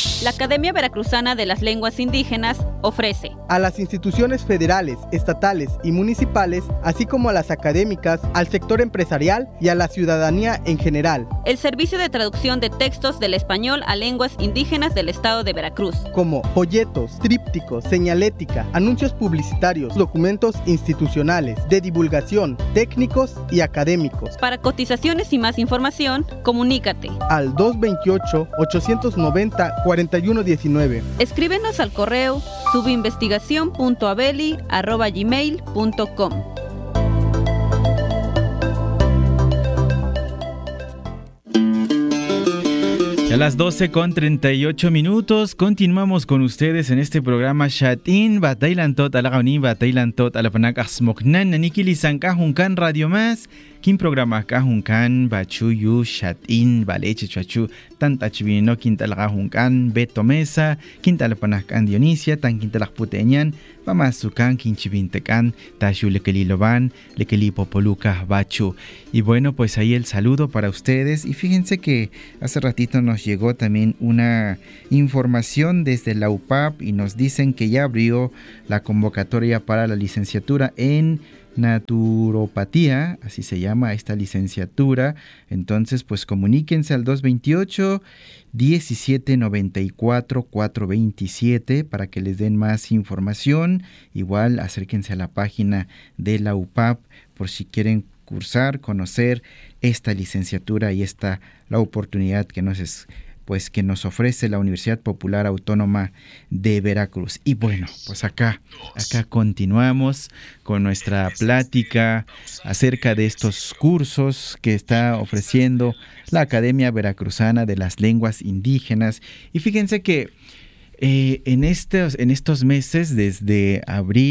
La Academia Veracruzana de las Lenguas Indígenas ofrece a las instituciones federales, estatales y municipales, así como a las académicas, al sector empresarial y a la ciudadanía en general, el servicio de traducción de textos del español a lenguas indígenas del estado de Veracruz, como folletos, trípticos, señalética, anuncios publicitarios, documentos institucionales, de divulgación, técnicos y académicos. Para cotizaciones y más información, comunícate al 228-890-4119. Escríbenos al correo subinvestigacion.abeli@gmail.com. A las 12:38 continuamos con ustedes en este programa Shatin Batailantot Alagauni Batailantot Alapanak Asmoknan Nikili Sankahunkan Radio Más Kim programa kahunkan Bachuyu Shatin Baleche Chachu Tantachvino Quintalagahunkan Beto Mesa Quintalapanakan Dionisia Tan Quintalakputeñan Pamasukan Quinchivintecan Tashu Lekeliloban Lekeli Popoluka Bachu. Y bueno, pues ahí el saludo para ustedes. Y fíjense que hace ratito nos llegó también una información desde la UPAP y nos dicen que ya abrió la convocatoria para la licenciatura en naturopatía, así se llama esta licenciatura. Entonces, pues comuníquense al 228-1794-427 para que les den más información. Igual acérquense a la página de la UPAP por si quieren cursar, conocer esta licenciatura y la oportunidad que nos ofrece la Universidad Popular Autónoma de Veracruz. Y bueno, pues acá continuamos con nuestra plática acerca de estos cursos que está ofreciendo la Academia Veracruzana de las Lenguas Indígenas. Y fíjense que en estos meses, desde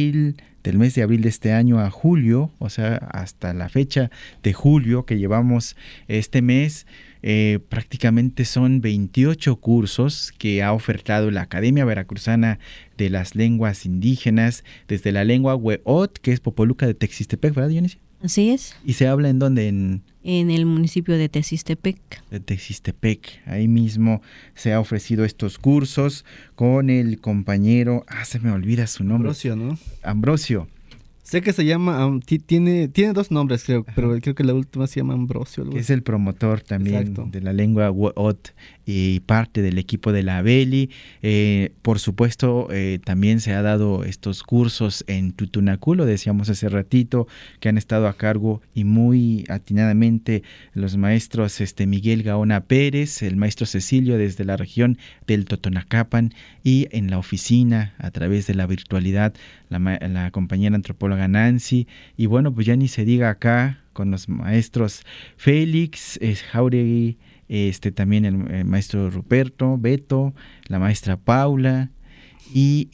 del mes de abril de este año a julio, o sea, hasta la fecha de julio que llevamos este mes, prácticamente son 28 cursos que ha ofertado la Academia Veracruzana de las Lenguas Indígenas, desde la lengua Hueot, que es Popoluca de Texistepec, ¿verdad, Dionisio? Así es. ¿Y se habla en dónde? En el municipio de Texistepec. De Texistepec, ahí mismo se ha ofrecido estos cursos con el compañero, se me olvida su nombre. Ambrosio, ¿no? Ambrosio. Sé que se llama, tiene dos nombres creo, pero creo que la última se llama Ambrosio. Que es el promotor también. Exacto. De la lengua Hueot y parte del equipo de la Abeli. Por supuesto, también se ha dado estos cursos en Tutunacú, lo decíamos hace ratito, que han estado a cargo y muy atinadamente los maestros Miguel Gaona Pérez, el maestro Cecilio desde la región del Totonacapan, y en la oficina, a través de la virtualidad, la compañera antropóloga Nancy. Y bueno, pues ya ni se diga acá con los maestros Félix Jauregui, también el maestro Ruperto, Beto, la maestra Paula y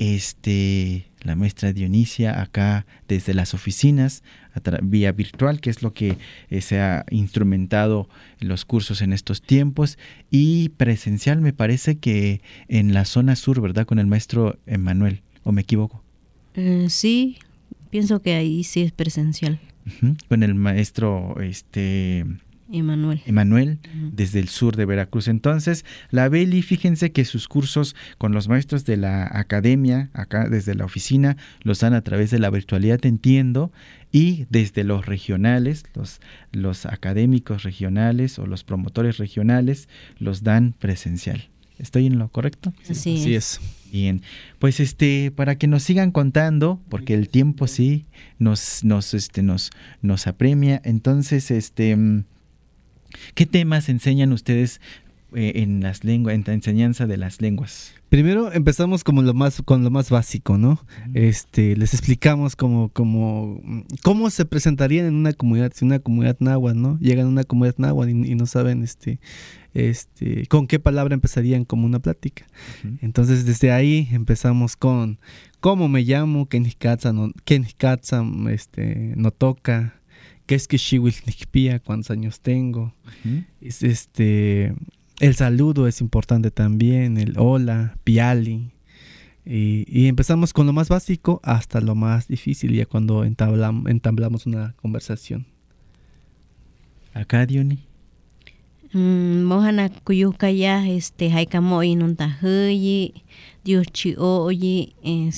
la maestra Dionisia acá desde las oficinas vía virtual, que es lo que se ha instrumentado en los cursos en estos tiempos, y presencial me parece que en la zona sur, ¿verdad? Con el maestro Emanuel, ¿o me equivoco? Sí, pienso que ahí sí es presencial. Con el maestro Emanuel, desde el sur de Veracruz. Entonces, la Beli, fíjense que sus cursos con los maestros de la academia, acá desde la oficina, los dan a través de la virtualidad, entiendo, y desde los regionales, los académicos regionales o los promotores regionales, los dan presencial. ¿Estoy en lo correcto? Así es. Bien, pues para que nos sigan contando, porque el tiempo sí nos apremia. Entonces, ¿qué temas enseñan ustedes en las lenguas, en la enseñanza de las lenguas? Primero empezamos con lo más básico, ¿no? Les explicamos cómo se presentarían en una comunidad, si una comunidad náhuatl, ¿no? Llegan a una comunidad náhuatl y no saben con qué palabra empezarían como una plática. Entonces desde ahí empezamos con cómo me llamo, Kenihkatzam no toca, qué es que Xihuilnikpia, cuántos años tengo. El saludo es importante también, el hola, piali. Y empezamos con lo más básico hasta lo más difícil, ya cuando entablamos una conversación. ¿Acá, Diony? Mohana kuyukaya haikamoy nuntahuyi Dios oyi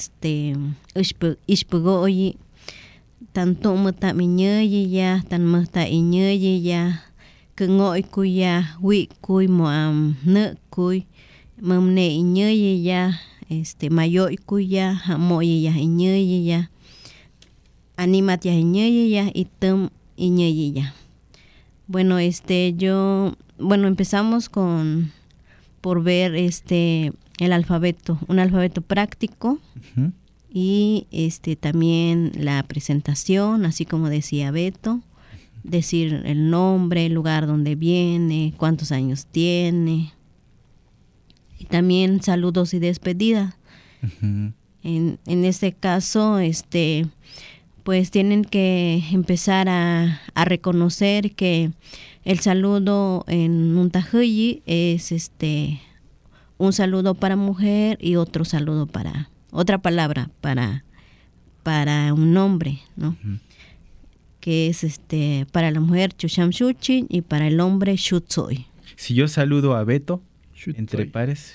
ishpugoyi tanto mata miñeyi ya tan mata iñeyi ya kengoy kuya wi kuy moam ne kuy mamne iñeyi ya mayoy kuya hamoyi ya iñeyi ya animat ya iñeyi ya item iñeyi ya. Bueno, empezamos por ver el alfabeto, un alfabeto práctico. Uh-huh. Y también la presentación, así como decía Beto, decir el nombre, el lugar donde viene, cuántos años tiene, y también saludos y despedidas. Uh-huh. En este caso, pues tienen que empezar a reconocer que el saludo en Nuntahuyi es un saludo para mujer y otro saludo para otra palabra para un hombre, ¿no? Uh-huh. Que es para la mujer Chushamshuchin y para el hombre Shutsoy. Si yo saludo a Beto, Shutsoy. Entre pares.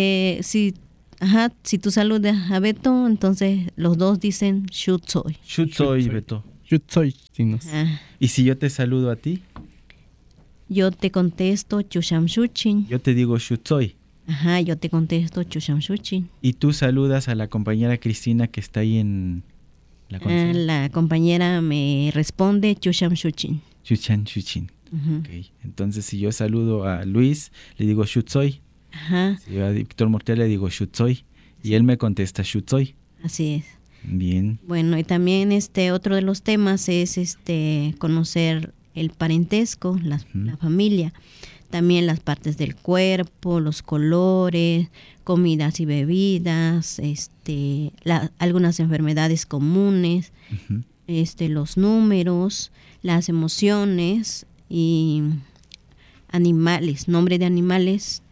Si tú saludas a Beto, entonces los dos dicen Shutsoy. Shutsoy, Beto. Shutsoy. ¿Y si yo te saludo a ti? Yo te contesto Chushamshuchin. Yo te digo Shutsoy. Ajá, yo te contesto Chushamshuchin. ¿Y tú saludas a la compañera Cristina que está ahí en la consola? La compañera me responde Chushamshuchin. Chushamshuchin. Uh-huh. Okay. Entonces, si yo saludo a Luis, le digo Shutsoy. Ajá. Si yo a Víctor Mortel le digo Shutsoy. Y él me contesta Shutsoy. Así es. Bien. Bueno, y también otro de los temas es conocer el parentesco, la familia. También las partes del cuerpo, los colores, comidas y bebidas, algunas enfermedades comunes, uh-huh. Los números, las emociones y animales, nombre de animales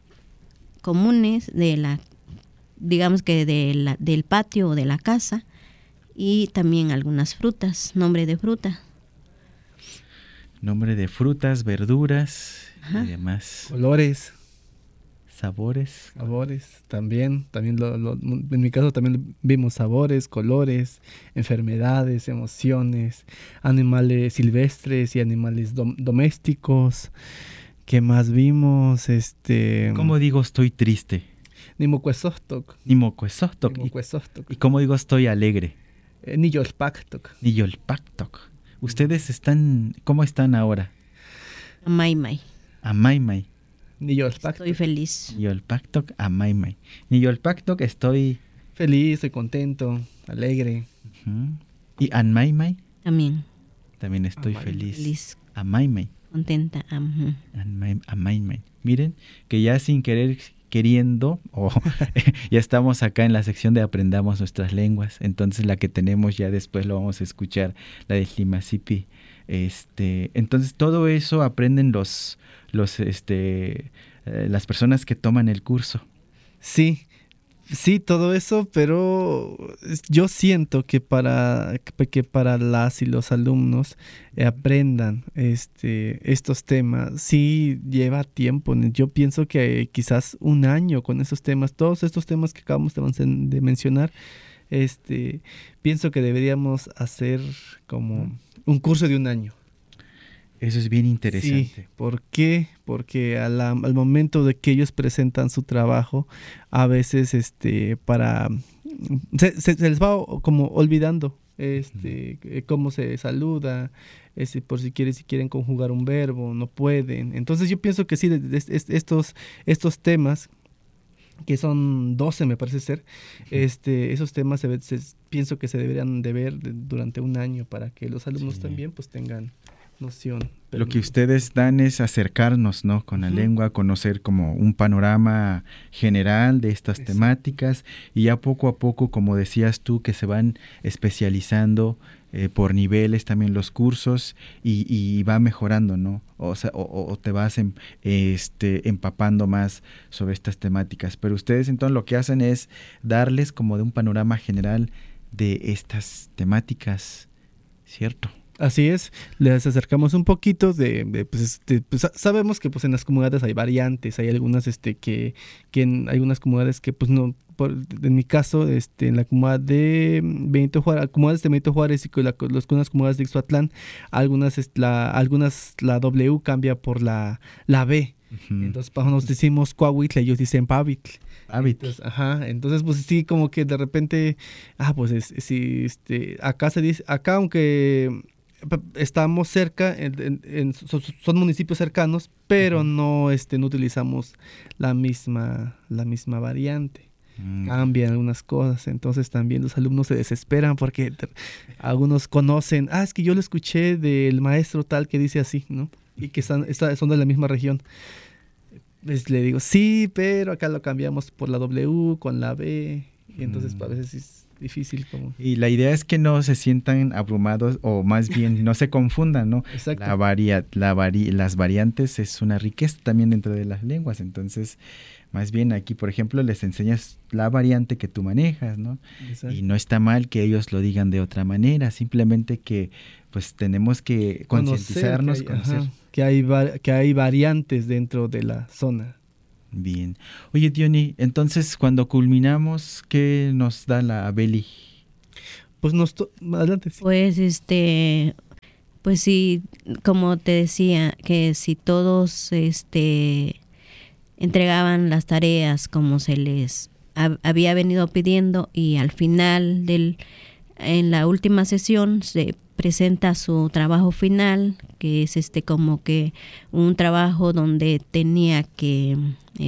comunes digamos que del patio o de la casa, y también algunas frutas, nombre de fruta. Nombre de frutas, verduras. Ajá. Y demás. Colores. Sabores. También en mi caso también vimos sabores, colores, enfermedades, emociones, animales silvestres y animales domésticos. ¿Qué más vimos? ¿Cómo digo estoy triste? Nimocuesostok. ¿Y cómo digo estoy alegre? Niyolpactok. ¿Ustedes cómo están ahora? Amaymay. Niyolpactok. Estoy feliz. Niyolpactok, amaymay. Niyolpactok, estoy feliz, estoy contento, alegre. Uh-huh. ¿Y anmaymay? También estoy feliz. Amaymay. Contenta. Uh-huh. Amaymay. Miren, que ya sin queriendo, ya estamos acá en la sección de Aprendamos Nuestras Lenguas. Entonces la que tenemos ya después lo vamos a escuchar, la de Tlimasipi. Entonces todo eso aprenden las personas que toman el curso. Sí, todo eso, pero yo siento que para las y los alumnos aprendan estos temas, sí lleva tiempo. Yo pienso que quizás un año con esos temas, todos estos temas que acabamos de mencionar, pienso que deberíamos hacer como un curso de un año. Eso es bien interesante. Sí, ¿por qué? Porque al momento de que ellos presentan su trabajo, a veces se les va como olvidando cómo se saluda, por si quieren conjugar un verbo, no pueden. Entonces yo pienso que sí, estos temas, que son 12 me parece ser, esos temas pienso que se deberían de ver durante un año para que los alumnos también pues tengan noción. Lo que ustedes dan es acercarnos, ¿no?, con la lengua, conocer como un panorama general de estas temáticas, y ya poco a poco, como decías tú, que se van especializando por niveles también los cursos, y va mejorando, ¿no? O sea, o te vas empapando más sobre estas temáticas. Pero ustedes entonces lo que hacen es darles como de un panorama general de estas temáticas, ¿cierto? Así es, les acercamos un poquito pues sabemos que pues en las comunidades hay variantes, hay algunas que en algunas comunidades que pues no, en mi caso en la comunidad de Benito Juárez, comunidades de Benito Juárez y las comunidades de Ixhuatlán, algunas la W cambia por la B. Uh-huh. Entonces para nosotros decimos Coahuitl, ellos dicen Pavitl. Entonces pues sí, como que de repente acá se dice, acá aunque estamos cerca, son municipios cercanos, pero no utilizamos la misma variante. Cambian algunas cosas, entonces también los alumnos se desesperan porque algunos conocen, es que yo lo escuché del maestro tal que dice así, ¿no? Y que son de la misma región. Pues le digo, sí, pero acá lo cambiamos por la W con la B, y entonces a veces es difícil. Y la idea es que no se sientan abrumados, o más bien no se confundan, ¿no? Exacto. Las variantes es una riqueza también dentro de las lenguas, entonces más bien aquí, por ejemplo, les enseñas la variante que tú manejas, ¿no? Exacto. Y no está mal que ellos lo digan de otra manera, simplemente que pues tenemos que concientizarnos, que hay variantes dentro de la zona. Bien. Oye, Diony, entonces cuando culminamos, ¿qué nos da la Beli? Pues adelante. Sí. Pues sí, como te decía, que si todos entregaban las tareas como se les había venido pidiendo, y al final en la última sesión se presenta su trabajo final, que es como que un trabajo donde tenía que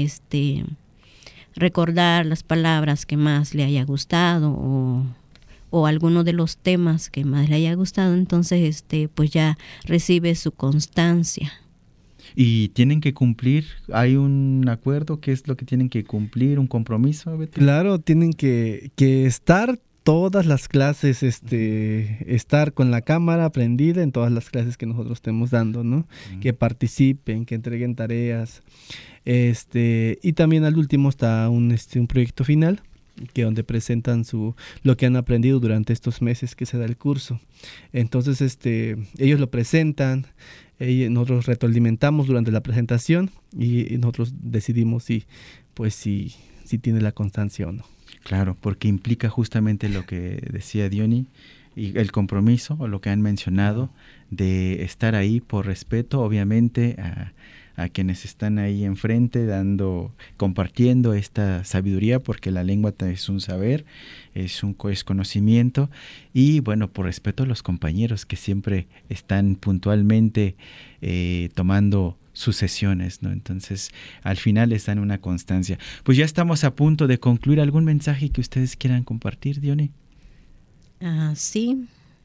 recordar las palabras que más le haya gustado o alguno de los temas que más le haya gustado, entonces pues ya recibe su constancia. ¿Y tienen que cumplir? ¿Hay un acuerdo? ¿Qué es lo que tienen que cumplir? ¿Un compromiso, Beto? Claro, tienen que estar todas las clases, estar con la cámara prendida en todas las clases que nosotros estemos dando, ¿no? Uh-huh. Que participen, que entreguen tareas. Y también al último está un proyecto final, que donde presentan lo que han aprendido durante estos meses que se da el curso. Entonces, ellos lo presentan, nosotros retroalimentamos durante la presentación y nosotros decidimos si tiene la constancia o no. Claro, porque implica justamente lo que decía Diony, y el compromiso, o lo que han mencionado, de estar ahí por respeto, obviamente, a quienes están ahí enfrente, compartiendo esta sabiduría, porque la lengua es un saber, es conocimiento, y bueno, por respeto a los compañeros que siempre están puntualmente tomando sus sesiones, ¿no? Entonces, al final les dan una constancia. Pues ya estamos a punto de concluir. ¿Algún mensaje que ustedes quieran compartir, Diony? Sí.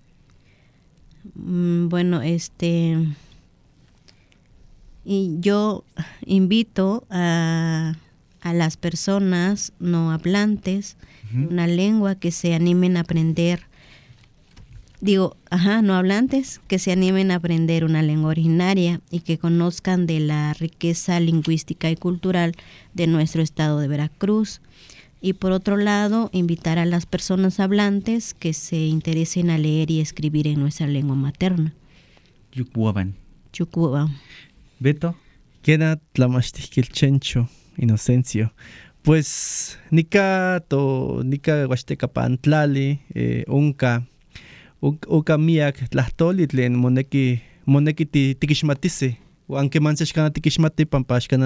Bueno, y yo invito a las personas no hablantes, uh-huh, una lengua, que se animen a aprender. No hablantes, que se animen a aprender una lengua originaria y que conozcan de la riqueza lingüística y cultural de nuestro estado de Veracruz. Y por otro lado, invitar a las personas hablantes que se interesen a leer y escribir en nuestra lengua materna. Yucuaban. Beto. Queda tlamachtiquil chencho, Inocencio. Pues, nika huasteca pantlali, unca miak tlahtoli tlen moneki tikixmatisi, aunque manse axkana tikixmati pampa axkana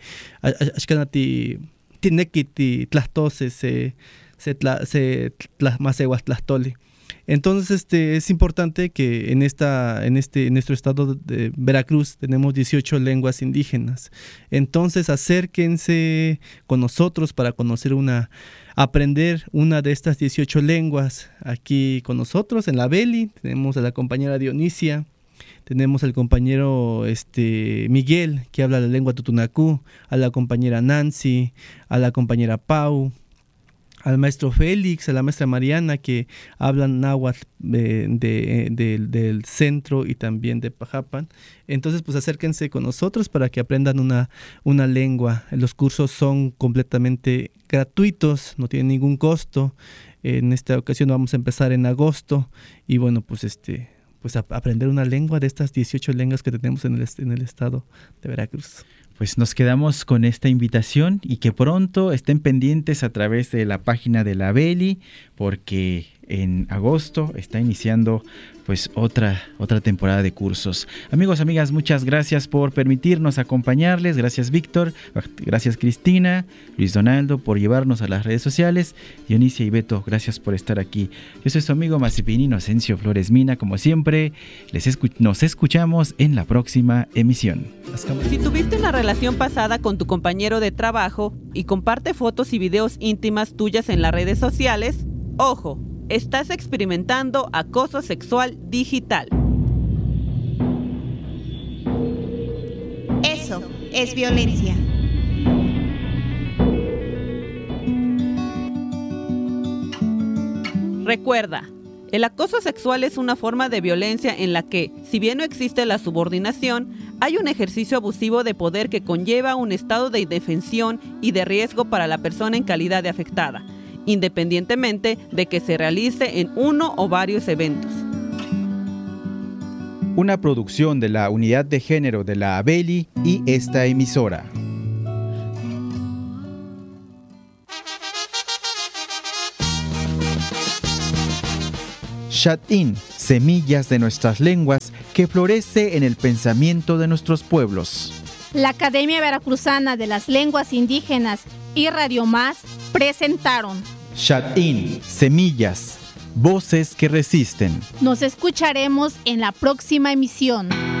tineki tlahtose se maseuas tlahtoli. Entonces es importante que en nuestro estado de Veracruz tenemos 18 lenguas indígenas. Entonces acérquense con nosotros para aprender una de estas 18 lenguas. Aquí con nosotros en la Beli tenemos a la compañera Dionisia, tenemos al compañero Miguel, que habla la lengua tutunacú, a la compañera Nancy, a la compañera Pau, al maestro Félix, a la maestra Mariana, que hablan náhuatl del centro y también de Pajapan. Entonces, pues acérquense con nosotros para que aprendan una lengua. Los cursos son completamente gratuitos, no tienen ningún costo. En esta ocasión vamos a empezar en agosto y bueno, pues pues aprender una lengua de estas 18 lenguas que tenemos en el estado de Veracruz. Pues nos quedamos con esta invitación y que pronto estén pendientes a través de la página de la ABELI, porque en agosto está iniciando pues otra temporada de cursos. Amigos, amigas, muchas gracias por permitirnos acompañarles. Gracias, Víctor. Gracias, Cristina. Luis Donaldo, por llevarnos a las redes sociales. Dionisia y Beto, gracias por estar aquí. Yo soy su amigo Mazipín Inocencio Flores Mina. Como siempre, nos escuchamos en la próxima emisión. Si tuviste una relación pasada con tu compañero de trabajo y comparte fotos y videos íntimas tuyas en las redes sociales, ojo, estás experimentando acoso sexual digital. Eso es violencia. Recuerda, el acoso sexual es una forma de violencia en la que, si bien no existe la subordinación, hay un ejercicio abusivo de poder que conlleva un estado de indefensión y de riesgo para la persona en calidad de afectada, independientemente de que se realice en uno o varios eventos. Una producción de la Unidad de Género de la ABELI y esta emisora. Xatín, semillas de nuestras lenguas que florece en el pensamiento de nuestros pueblos. La Academia Veracruzana de las Lenguas Indígenas y Radio Más presentaron Xatín, semillas, voces que resisten. Nos escucharemos en la próxima emisión.